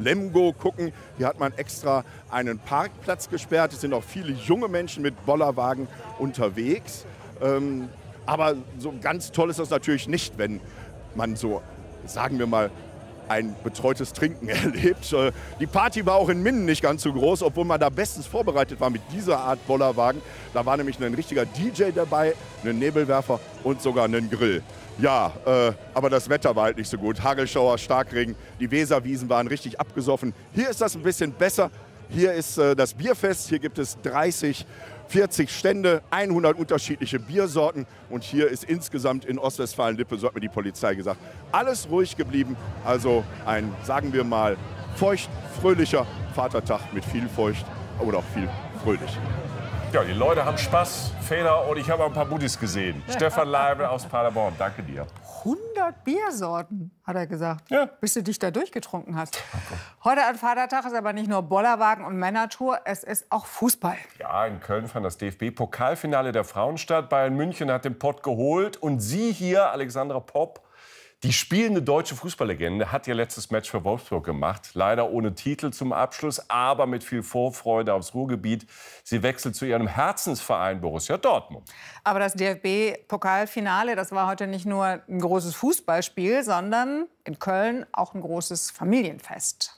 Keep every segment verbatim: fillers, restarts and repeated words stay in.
Lemgo gucken. Hier hat man extra einen Parkplatz gesperrt. Es sind auch viele junge Menschen mit Bollerwagen unterwegs. Ähm, aber so ganz toll ist das natürlich nicht, wenn man so, sagen wir mal, ein betreutes Trinken erlebt. Die Party war auch in Minden nicht ganz so groß, obwohl man da bestens vorbereitet war mit dieser Art Bollerwagen. Da war nämlich ein richtiger D J dabei, ein Nebelwerfer und sogar ein Grill. Ja, äh, aber das Wetter war halt nicht so gut. Hagelschauer, Starkregen, die Weserwiesen waren richtig abgesoffen. Hier ist das ein bisschen besser. Hier ist äh, das Bierfest. Hier gibt es dreißig, vierzig Stände, hundert unterschiedliche Biersorten. Und hier ist insgesamt in Ostwestfalen-Lippe, so hat mir die Polizei gesagt, alles ruhig geblieben. Also ein, sagen wir mal, feucht, fröhlicher Vatertag mit viel feucht oder auch viel fröhlich. Ja, die Leute haben Spaß, Feder, und ich habe auch ein paar Buddies gesehen. Stefan Leibel aus Paderborn, danke dir. hundert Biersorten, hat er gesagt, ja. bis du dich da durchgetrunken hast. Heute an Vatertag ist aber nicht nur Bollerwagen und Männertour, es ist auch Fußball. Ja, in Köln fand das D F B-Pokalfinale der Frauen statt. Bayern München hat den Pott geholt. Und sie hier, Alexandra Popp, die spielende deutsche Fußballlegende, hat ihr letztes Match für Wolfsburg gemacht. Leider ohne Titel zum Abschluss, aber mit viel Vorfreude aufs Ruhrgebiet. Sie wechselt zu ihrem Herzensverein Borussia Dortmund. Aber das D F B-Pokalfinale, das war heute nicht nur ein großes Fußballspiel, sondern in Köln auch ein großes Familienfest.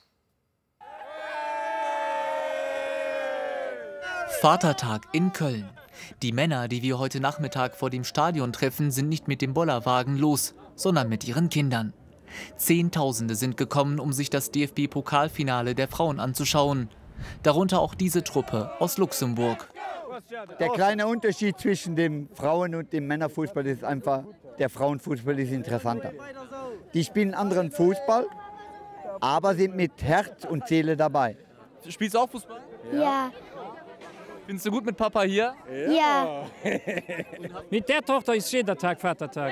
Vatertag in Köln. Die Männer, die wir heute Nachmittag vor dem Stadion treffen, sind nicht mit dem Bollerwagen los, sondern mit ihren Kindern. Zehntausende sind gekommen, um sich das D F B-Pokalfinale der Frauen anzuschauen. Darunter auch diese Truppe aus Luxemburg. Der kleine Unterschied zwischen dem Frauen- und dem Männerfußball ist einfach, der Frauenfußball ist interessanter. Die spielen anderen Fußball, aber sind mit Herz und Seele dabei. Spielst du auch Fußball? Ja. Findest du gut mit Papa hier? Ja. Mit der Tochter ist jeder Tag Vatertag.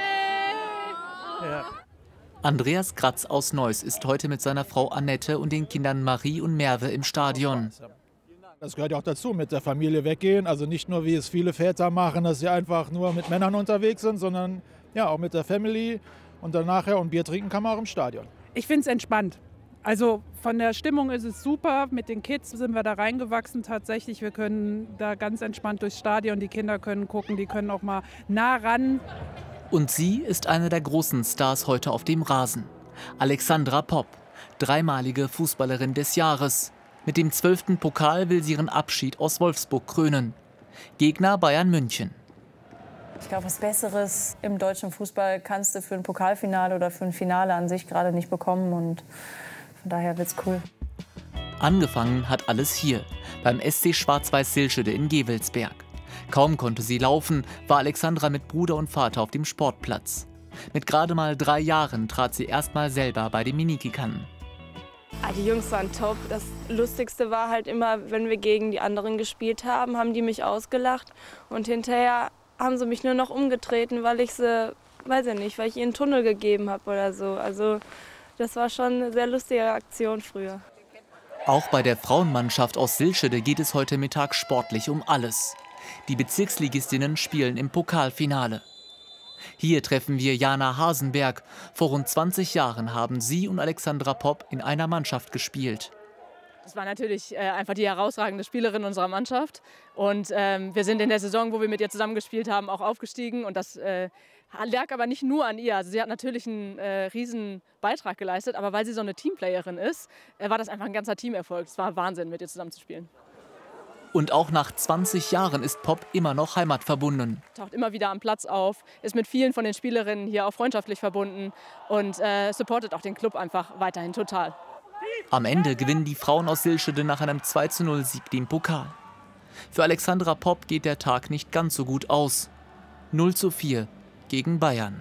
Ja. Andreas Kratz aus Neuss ist heute mit seiner Frau Annette und den Kindern Marie und Merve im Stadion. Das gehört ja auch dazu, mit der Familie weggehen. Also nicht nur, wie es viele Väter machen, dass sie einfach nur mit Männern unterwegs sind, sondern ja auch mit der Family. Und dann nachher und Bier trinken kann man auch im Stadion. Ich finde es entspannt. Also von der Stimmung ist es super. Mit den Kids sind wir da reingewachsen tatsächlich. Wir können da ganz entspannt durchs Stadion. Die Kinder können gucken, die können auch mal nah ran. Und sie ist eine der großen Stars heute auf dem Rasen. Alexandra Popp, dreimalige Fußballerin des Jahres. Mit dem zwölften Pokal will sie ihren Abschied aus Wolfsburg krönen. Gegner Bayern München. Ich glaube, was Besseres im deutschen Fußball kannst du für ein Pokalfinale oder für ein Finale an sich gerade nicht bekommen. Und von daher wird's cool. Angefangen hat alles hier, beim S C Schwarz-Weiß Silschede in Gevelsberg. Kaum konnte sie laufen, war Alexandra mit Bruder und Vater auf dem Sportplatz. Mit gerade mal drei Jahren trat sie erstmal selber bei den Minikickern. Ah, die Jungs waren top. Das Lustigste war halt immer, wenn wir gegen die anderen gespielt haben, haben die mich ausgelacht. Und hinterher haben sie mich nur noch umgetreten, weil ich sie, weiß ich nicht, weil ich ihnen einen Tunnel gegeben habe oder so. Also das war schon eine sehr lustige Aktion früher. Auch bei der Frauenmannschaft aus Silschede geht es heute Mittag sportlich um alles. Die Bezirksligistinnen spielen im Pokalfinale. Hier treffen wir Jana Hasenberg. Vor rund zwanzig Jahren haben sie und Alexandra Popp in einer Mannschaft gespielt. Das war natürlich äh, einfach die herausragende Spielerin unserer Mannschaft. Und ähm, wir sind in der Saison, wo wir mit ihr zusammengespielt haben, auch aufgestiegen. Und das äh, lag aber nicht nur an ihr. Also sie hat natürlich einen äh, riesen Beitrag geleistet. Aber weil sie so eine Teamplayerin ist, äh, war das einfach ein ganzer Teamerfolg. Es war Wahnsinn, mit ihr zusammenzuspielen. Und auch nach zwanzig Jahren ist Popp immer noch heimatverbunden. Taucht immer wieder am Platz auf, ist mit vielen von den Spielerinnen hier auch freundschaftlich verbunden und äh, supportet auch den Club einfach weiterhin total. Am Ende gewinnen die Frauen aus Silschede nach einem zwei zu null Sieg den Pokal. Für Alexandra Popp geht der Tag nicht ganz so gut aus. null zu vier gegen Bayern.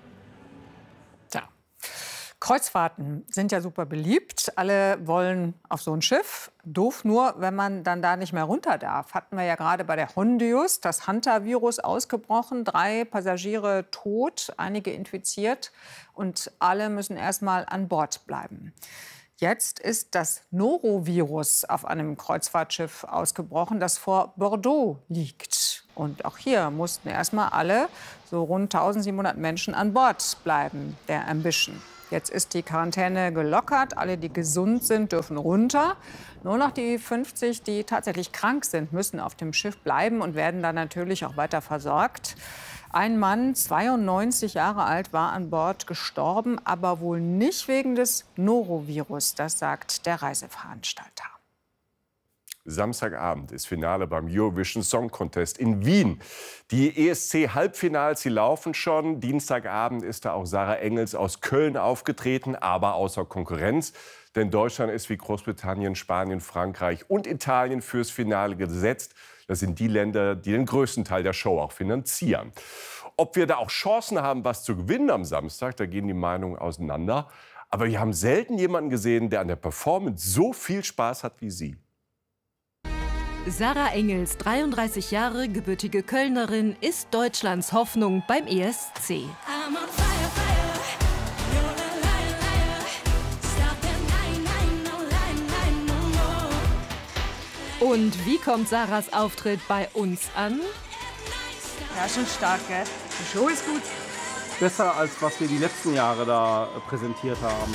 Tja. Kreuzfahrten sind ja super beliebt. Alle wollen auf so ein Schiff. Doof nur, wenn man dann da nicht mehr runter darf. Hatten wir ja gerade bei der Hondius das Hantavirus ausgebrochen. Drei Passagiere tot, einige infiziert. Und alle müssen erst mal an Bord bleiben. Jetzt ist das Norovirus auf einem Kreuzfahrtschiff ausgebrochen, das vor Bordeaux liegt. Und auch hier mussten erst mal alle, so rund eintausendsiebenhundert Menschen, an Bord bleiben, der Ambition. Jetzt ist die Quarantäne gelockert. Alle, die gesund sind, dürfen runter. Nur noch die fünfzig, die tatsächlich krank sind, müssen auf dem Schiff bleiben und werden dann natürlich auch weiter versorgt. Ein Mann, zweiundneunzig Jahre alt, war an Bord gestorben, aber wohl nicht wegen des Norovirus. Das sagt der Reiseveranstalter. Samstagabend ist Finale beim Eurovision Song Contest in Wien. Die E S C-Halbfinals, die laufen schon. Dienstagabend ist da auch Sarah Engels aus Köln aufgetreten, aber außer Konkurrenz. Denn Deutschland ist wie Großbritannien, Spanien, Frankreich und Italien fürs Finale gesetzt. Das sind die Länder, die den größten Teil der Show auch finanzieren. Ob wir da auch Chancen haben, was zu gewinnen am Samstag, da gehen die Meinungen auseinander. Aber wir haben selten jemanden gesehen, der an der Performance so viel Spaß hat wie sie. Sarah Engels, dreiunddreißig Jahre, gebürtige Kölnerin, ist Deutschlands Hoffnung beim E S C. Und wie kommt Sarahs Auftritt bei uns an? Ja, schon stark, gell? Die Show ist gut. Besser, als was wir die letzten Jahre da präsentiert haben.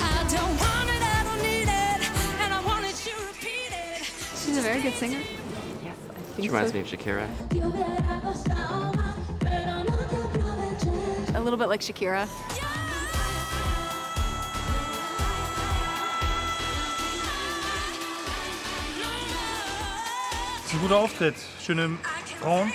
She's a very good singer. She reminds me of Shakira. A little bit like Shakira. Das ist ein guter Auftritt. Schöne Frauen.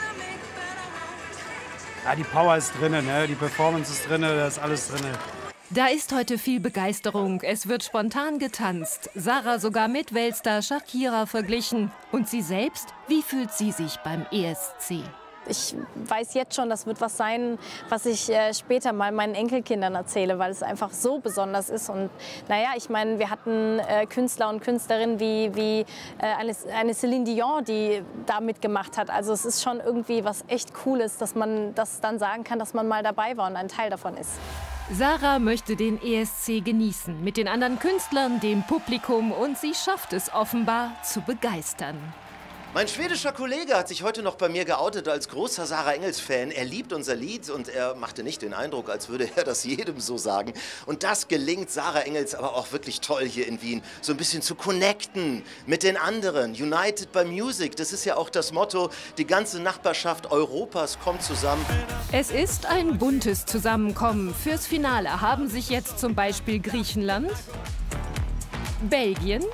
Ja, die Power ist drin, ne? Die Performance ist drin, da ist alles drin. Da ist heute viel Begeisterung. Es wird spontan getanzt. Sarah sogar mit Weltstar Shakira verglichen. Und sie selbst? Wie fühlt sie sich beim E S C? Ich weiß jetzt schon, das wird was sein, was ich äh, später mal meinen Enkelkindern erzähle, weil es einfach so besonders ist. Und naja, ich meine, wir hatten äh, Künstler und Künstlerinnen wie, wie äh, eine, eine Celine Dion, die da mitgemacht hat. Also es ist schon irgendwie was echt Cooles, dass man das dann sagen kann, dass man mal dabei war und ein Teil davon ist. Sarah möchte den E S C genießen, mit den anderen Künstlern, dem Publikum, und sie schafft es offenbar zu begeistern. Mein schwedischer Kollege hat sich heute noch bei mir geoutet als großer Sarah Engels-Fan. Er liebt unser Lied und er machte nicht den Eindruck, als würde er das jedem so sagen. Und das gelingt Sarah Engels aber auch wirklich toll hier in Wien. So ein bisschen zu connecten mit den anderen. United by Music, das ist ja auch das Motto. Die ganze Nachbarschaft Europas kommt zusammen. Es ist ein buntes Zusammenkommen. Fürs Finale haben sich jetzt zum Beispiel Griechenland, Belgien,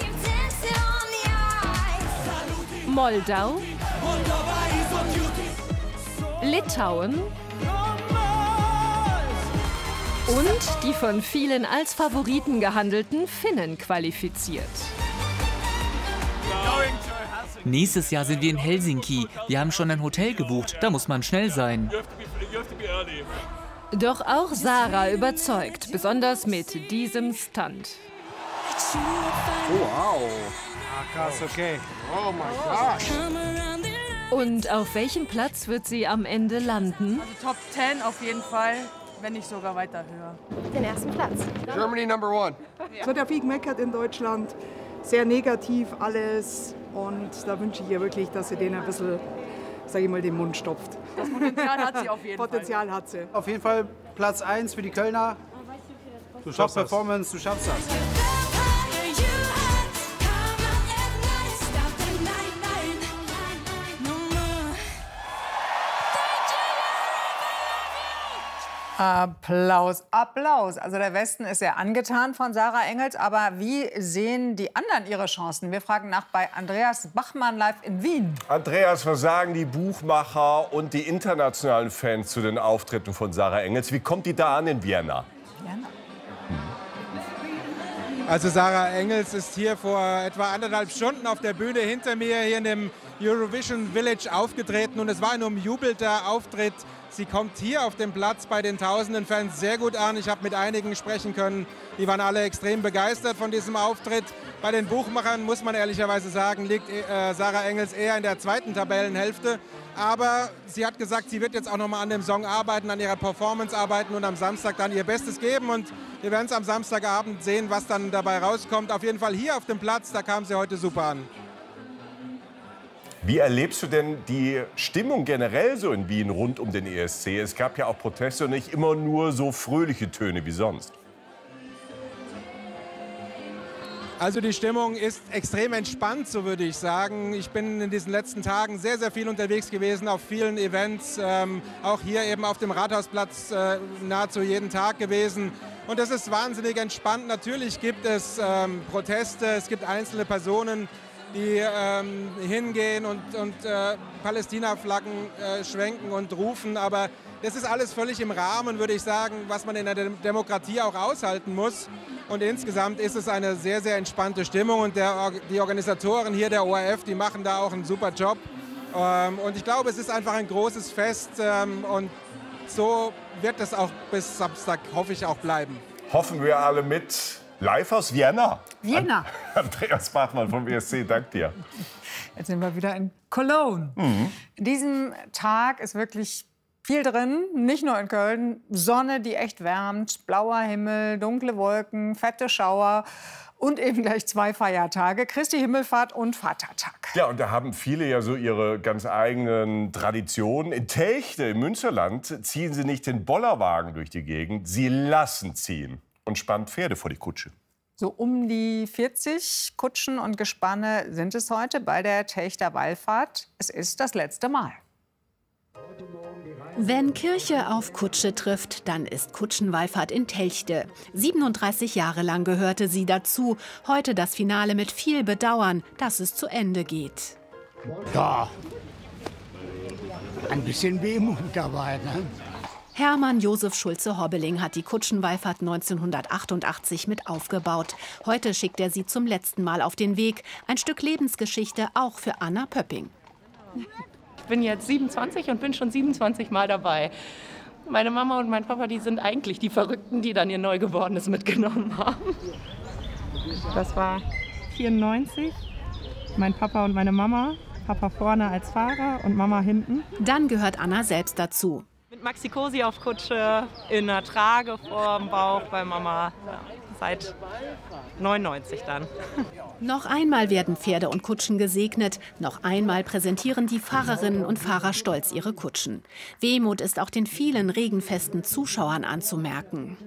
Moldau, Litauen und die von vielen als Favoriten gehandelten Finnen qualifiziert. Nächstes Jahr sind wir in Helsinki. Wir haben schon ein Hotel gebucht. Da muss man schnell sein. Doch auch Sarah überzeugt, besonders mit diesem Stunt. Oh, wow. Ah, krass, okay. Oh mein Gott. Und auf welchem Platz wird sie am Ende landen? Also Top zehn auf jeden Fall, wenn nicht sogar weiter höher. Den ersten Platz. Germany number one. Es wird ja viel gemeckert in Deutschland, sehr negativ alles. Und da wünsche ich ihr wirklich, dass sie denen ein bisschen, sag ich mal, den Mund stopft. Das Potenzial hat sie auf jeden Potenzial Fall. hat sie. Auf jeden Fall Platz eins für die Kölner. Du schaffst Performance, du schaffst das. Applaus, Applaus. Also der Westen ist sehr angetan von Sarah Engels. Aber wie sehen die anderen ihre Chancen? Wir fragen nach bei Andreas Bachmann live in Wien. Andreas, was sagen die Buchmacher und die internationalen Fans zu den Auftritten von Sarah Engels? Wie kommt die da an in Vienna? Vienna. Also Sarah Engels ist hier vor etwa anderthalb Stunden auf der Bühne hinter mir hier in dem Eurovision Village aufgetreten. Und es war ein umjubelter Auftritt. Sie kommt hier auf dem Platz bei den tausenden Fans sehr gut an. Ich habe mit einigen sprechen können. Die waren alle extrem begeistert von diesem Auftritt. Bei den Buchmachern, muss man ehrlicherweise sagen, liegt äh, Sarah Engels eher in der zweiten Tabellenhälfte. Aber sie hat gesagt, sie wird jetzt auch noch mal an dem Song arbeiten, an ihrer Performance arbeiten und am Samstag dann ihr Bestes geben. Und wir werden es am Samstagabend sehen, was dann dabei rauskommt. Auf jeden Fall hier auf dem Platz, da kam sie heute super an. Wie erlebst du denn die Stimmung generell so in Wien rund um den E S C? Es gab ja auch Proteste und nicht immer nur so fröhliche Töne wie sonst. Also die Stimmung ist extrem entspannt, so würde ich sagen. Ich bin in diesen letzten Tagen sehr, sehr viel unterwegs gewesen, auf vielen Events, ähm, auch hier eben auf dem Rathausplatz äh, nahezu jeden Tag gewesen. Und das ist wahnsinnig entspannt. Natürlich gibt es ähm, Proteste, es gibt einzelne Personen, die ähm, hingehen und, und äh, Palästina-Flaggen äh, schwenken und rufen. Aber das ist alles völlig im Rahmen, würde ich sagen, was man in einer Demokratie auch aushalten muss. Und insgesamt ist es eine sehr, sehr entspannte Stimmung. Und der, die Organisatoren hier der O R F, die machen da auch einen super Job. Ähm, und ich glaube, es ist einfach ein großes Fest. Ähm, und so wird es auch bis Samstag, hoffe ich, auch bleiben. Hoffen wir alle mit. Live aus Vienna. Vienna. Andreas Bachmann vom E S C, dank dir. Jetzt sind wir wieder in Cologne. Mhm. In diesem Tag ist wirklich viel drin, nicht nur in Köln. Sonne, die echt wärmt, blauer Himmel, dunkle Wolken, fette Schauer und eben gleich zwei Feiertage, Christi Himmelfahrt und Vatertag. Ja, und da haben viele ja so ihre ganz eigenen Traditionen. In Telchte im Münsterland ziehen sie nicht den Bollerwagen durch die Gegend, sie lassen ziehen und spannen Pferde vor die Kutsche. So um die vierzig Kutschen und Gespanne sind es heute bei der Telchter Wallfahrt. Es ist das letzte Mal. Wenn Kirche auf Kutsche trifft, dann ist Kutschenwallfahrt in Telchte. siebenunddreißig Jahre lang gehörte sie dazu. Heute das Finale mit viel Bedauern, dass es zu Ende geht. Ja, ein bisschen Wehmut dabei, ne? Hermann Josef Schulze-Hobbeling hat die Kutschenwallfahrt neunzehnhundertachtundachtzig mit aufgebaut. Heute schickt er sie zum letzten Mal auf den Weg. Ein Stück Lebensgeschichte auch für Anna Pöpping. Ich bin jetzt siebenundzwanzig und bin schon siebenundzwanzig Mal dabei. Meine Mama und mein Papa, die sind eigentlich die Verrückten, die dann ihr Neugeborenes mitgenommen haben. Das war vierundneunzig. Mein Papa und meine Mama. Papa vorne als Fahrer und Mama hinten. Dann gehört Anna selbst dazu. Mit Maxi Cosi auf Kutsche, in der Trage vorm Bauch bei Mama, ja, seit neunundneunzig dann. Noch einmal werden Pferde und Kutschen gesegnet. Noch einmal präsentieren die Fahrerinnen und Fahrer stolz ihre Kutschen. Wehmut ist auch den vielen regenfesten Zuschauern anzumerken.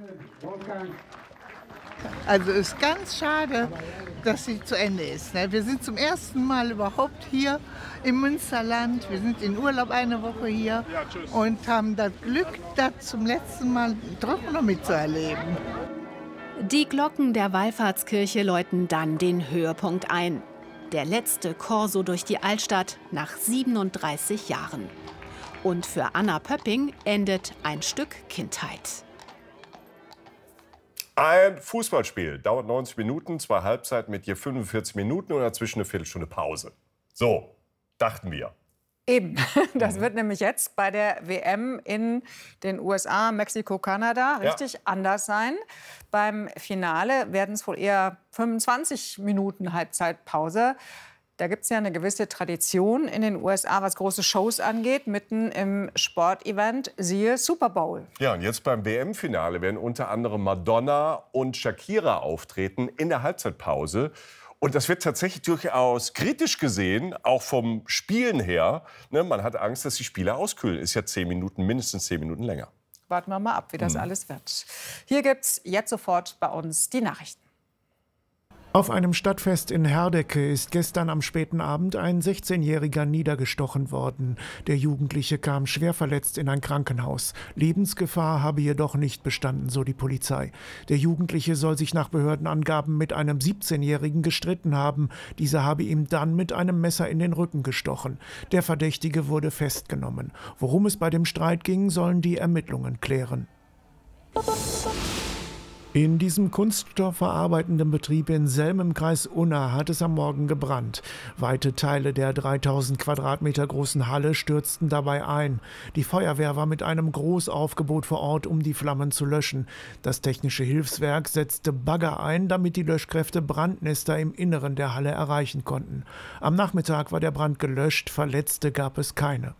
Also es ist ganz schade, dass sie zu Ende ist. Wir sind zum ersten Mal überhaupt hier im Münsterland. Wir sind in Urlaub eine Woche hier und haben das Glück, das zum letzten Mal doch noch mitzuerleben. Die Glocken der Wallfahrtskirche läuten dann den Höhepunkt ein. Der letzte Corso durch die Altstadt nach siebenunddreißig Jahren. Und für Anna Pöpping endet ein Stück Kindheit. Ein Fußballspiel dauert neunzig Minuten, zwei Halbzeiten mit je fünfundvierzig Minuten und dazwischen eine Viertelstunde Pause. So, dachten wir. Eben, das wird nämlich jetzt bei der W M in den U S A, Mexiko, Kanada richtig ja. anders sein. Beim Finale werden es wohl eher fünfundzwanzig Minuten Halbzeitpause. Da gibt es ja eine gewisse Tradition in den U S A, was große Shows angeht, mitten im Sportevent, siehe Super Bowl. Ja, und jetzt beim W M-Finale werden unter anderem Madonna und Shakira auftreten in der Halbzeitpause. Und das wird tatsächlich durchaus kritisch gesehen, auch vom Spielen her. Ne, man hat Angst, dass die Spieler auskühlen. Ist ja zehn Minuten, mindestens zehn Minuten länger. Warten wir mal ab, wie das mhm. alles wird. Hier gibt's jetzt sofort bei uns die Nachrichten. Auf einem Stadtfest in Herdecke ist gestern am späten Abend ein sechzehnjähriger niedergestochen worden. Der Jugendliche kam schwer verletzt in ein Krankenhaus. Lebensgefahr habe jedoch nicht bestanden, so die Polizei. Der Jugendliche soll sich nach Behördenangaben mit einem siebzehnjährigen gestritten haben. Dieser habe ihm dann mit einem Messer in den Rücken gestochen. Der Verdächtige wurde festgenommen. Worum es bei dem Streit ging, sollen die Ermittlungen klären. In diesem kunststoffverarbeitenden Betrieb in Selm im Kreis Unna hat es am Morgen gebrannt. Weite Teile der dreitausend Quadratmeter großen Halle stürzten dabei ein. Die Feuerwehr war mit einem Großaufgebot vor Ort, um die Flammen zu löschen. Das technische Hilfswerk setzte Bagger ein, damit die Löschkräfte Brandnester im Inneren der Halle erreichen konnten. Am Nachmittag war der Brand gelöscht, Verletzte gab es keine.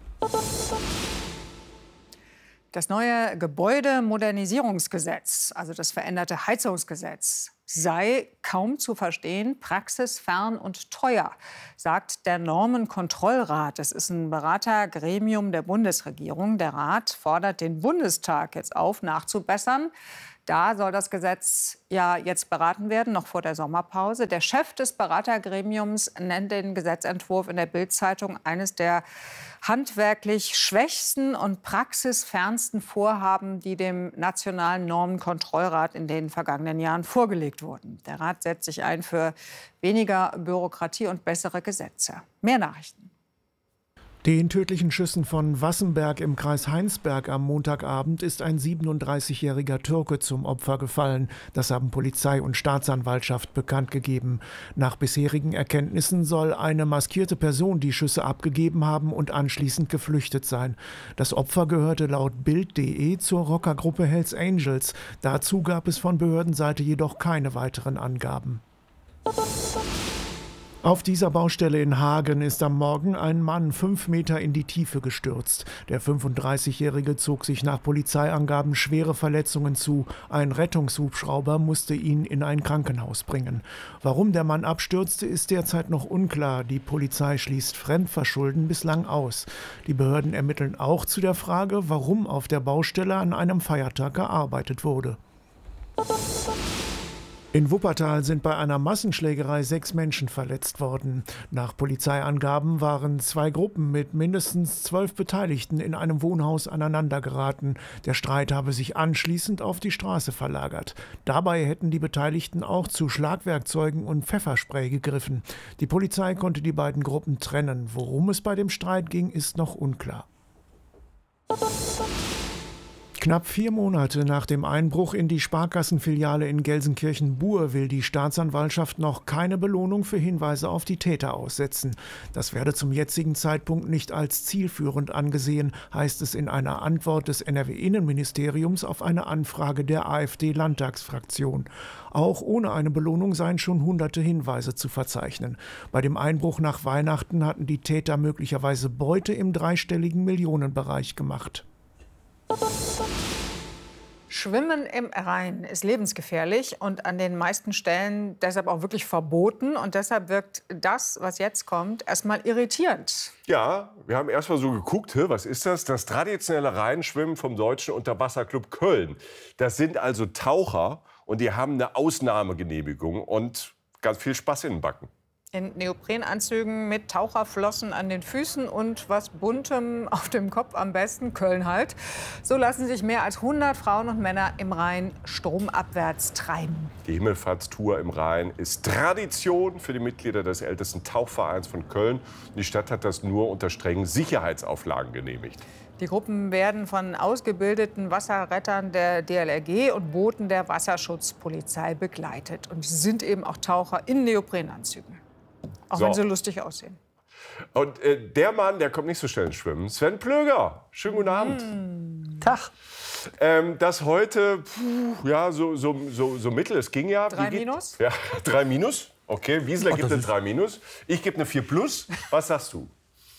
Das neue Gebäudemodernisierungsgesetz, also das veränderte Heizungsgesetz, sei kaum zu verstehen, praxisfern und teuer, sagt der Normenkontrollrat. Das ist ein Beratergremium der Bundesregierung. Der Rat fordert den Bundestag jetzt auf, nachzubessern. Da soll das Gesetz ja jetzt beraten werden, noch vor der Sommerpause. Der Chef des Beratergremiums nennt den Gesetzentwurf in der Bild-Zeitung eines der handwerklich schwächsten und praxisfernsten Vorhaben, die dem Nationalen Normenkontrollrat in den vergangenen Jahren vorgelegt wurden. Der Rat setzt sich ein für weniger Bürokratie und bessere Gesetze. Mehr Nachrichten. Den tödlichen Schüssen von Wassenberg im Kreis Heinsberg am Montagabend ist ein siebenunddreißigjähriger Türke zum Opfer gefallen. Das haben Polizei und Staatsanwaltschaft bekannt gegeben. Nach bisherigen Erkenntnissen soll eine maskierte Person die Schüsse abgegeben haben und anschließend geflüchtet sein. Das Opfer gehörte laut Bild punkt de zur Rockergruppe Hells Angels. Dazu gab es von Behördenseite jedoch keine weiteren Angaben. Auf dieser Baustelle in Hagen ist am Morgen ein Mann fünf Meter in die Tiefe gestürzt. Der fünfunddreißigjährige zog sich nach Polizeiangaben schwere Verletzungen zu. Ein Rettungshubschrauber musste ihn in ein Krankenhaus bringen. Warum der Mann abstürzte, ist derzeit noch unklar. Die Polizei schließt Fremdverschulden bislang aus. Die Behörden ermitteln auch zu der Frage, warum auf der Baustelle an einem Feiertag gearbeitet wurde. In Wuppertal sind bei einer Massenschlägerei sechs Menschen verletzt worden. Nach Polizeiangaben waren zwei Gruppen mit mindestens zwölf Beteiligten in einem Wohnhaus aneinandergeraten. Der Streit habe sich anschließend auf die Straße verlagert. Dabei hätten die Beteiligten auch zu Schlagwerkzeugen und Pfefferspray gegriffen. Die Polizei konnte die beiden Gruppen trennen. Worum es bei dem Streit ging, ist noch unklar. Knapp vier Monate nach dem Einbruch in die Sparkassenfiliale in Gelsenkirchen-Buhr will die Staatsanwaltschaft noch keine Belohnung für Hinweise auf die Täter aussetzen. Das werde zum jetzigen Zeitpunkt nicht als zielführend angesehen, heißt es in einer Antwort des N R W-Innenministeriums auf eine Anfrage der AfD-Landtagsfraktion. Auch ohne eine Belohnung seien schon hunderte Hinweise zu verzeichnen. Bei dem Einbruch nach Weihnachten hatten die Täter möglicherweise Beute im dreistelligen Millionenbereich gemacht. Schwimmen im Rhein ist lebensgefährlich und an den meisten Stellen deshalb auch wirklich verboten. Und deshalb wirkt das, was jetzt kommt, erstmal irritierend. Ja, wir haben erst mal so geguckt, was ist das? Das traditionelle Rheinschwimmen vom Deutschen Unterwasserclub Köln. Das sind also Taucher und die haben eine Ausnahmegenehmigung und ganz viel Spaß in den Backen. In Neoprenanzügen mit Taucherflossen an den Füßen und was Buntem auf dem Kopf, am besten Köln halt. So lassen sich mehr als hundert Frauen und Männer im Rhein stromabwärts treiben. Die Himmelfahrtstour im Rhein ist Tradition für die Mitglieder des ältesten Tauchvereins von Köln. Die Stadt hat das nur unter strengen Sicherheitsauflagen genehmigt. Die Gruppen werden von ausgebildeten Wasserrettern der D L R G und Booten der Wasserschutzpolizei begleitet. Und sie sind eben auch Taucher in Neoprenanzügen. Auch so. Wenn sie lustig aussehen. Und äh, der Mann, der kommt nicht so schnell ins Schwimmen. Sven Plöger. Schönen guten Abend. Mm. Tag. Ähm, das heute, puh, ja, so, so, so, so mittel. Es ging ja. Drei Minus? Ja, drei Minus. Okay, Wiesler Ach, gibt eine drei Minus. Ich gebe eine vier Plus. Was sagst du?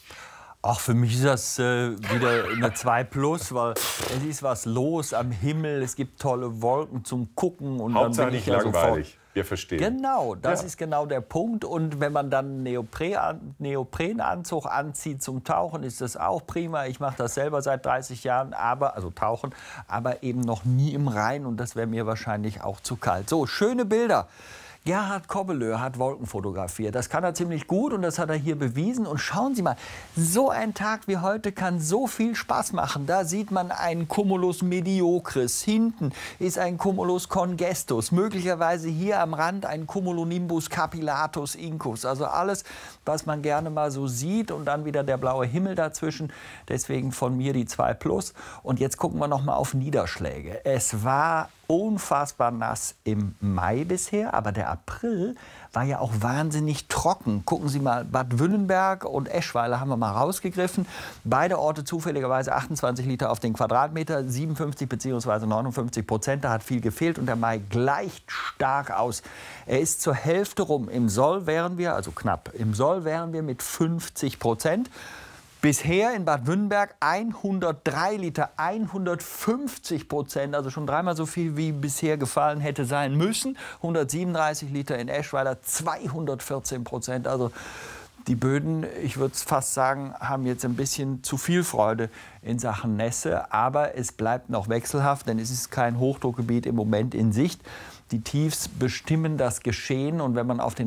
Ach, für mich ist das äh, wieder eine zwei plus, weil es ist was los am Himmel, es gibt tolle Wolken zum Gucken. Und Hauptsache dann bin ich nicht ja langweilig, sofort, wir verstehen. Genau, das ja. ist genau der Punkt. Und wenn man dann Neopren, Neoprenanzug anzieht zum Tauchen, ist das auch prima. Ich mache das selber seit dreißig Jahren, aber, also tauchen, aber eben noch nie im Rhein. Und das wäre mir wahrscheinlich auch zu kalt. So, schöne Bilder. Gerhard Kobbelö hat Wolken fotografiert. Das kann er ziemlich gut und das hat er hier bewiesen. Und schauen Sie mal, so ein Tag wie heute kann so viel Spaß machen. Da sieht man einen Cumulus mediocris. Hinten ist ein Cumulus congestus. Möglicherweise hier am Rand ein Cumulonimbus capillatus incus. Also alles, was man gerne mal so sieht. Und dann wieder der blaue Himmel dazwischen. Deswegen von mir die zwei plus. Und jetzt gucken wir noch mal auf Niederschläge. Es war unfassbar nass im Mai bisher, aber der April war ja auch wahnsinnig trocken. Gucken Sie mal, Bad Wünnenberg und Eschweiler haben wir mal rausgegriffen. Beide Orte zufälligerweise achtundzwanzig Liter auf den Quadratmeter, siebenundfünfzig bzw. neunundfünfzig Prozent. Da hat viel gefehlt und der Mai gleicht stark aus. Er ist zur Hälfte rum. Im Soll wären wir, also knapp, im Soll wären wir mit fünfzig Prozent. Bisher in Bad Wünnenberg hundertdrei Liter, hundertfünfzig Prozent, also schon dreimal so viel wie bisher gefallen hätte sein müssen. hundertsiebenunddreißig Liter in Eschweiler, zweihundertvierzehn Prozent. Also Die Böden, ich würde fast sagen, haben jetzt ein bisschen zu viel Freude in Sachen Nässe. Aber es bleibt noch wechselhaft, denn es ist kein Hochdruckgebiet im Moment in Sicht. Die Tiefs bestimmen das Geschehen. Und wenn man auf den